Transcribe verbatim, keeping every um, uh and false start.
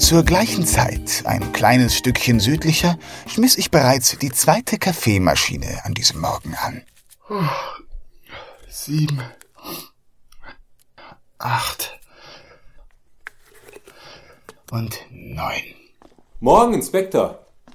Zur gleichen Zeit, ein kleines Stückchen südlicher, schmiss ich bereits die zweite Kaffeemaschine an diesem Morgen an. Sieben, acht und neun. Morgen, Inspektor.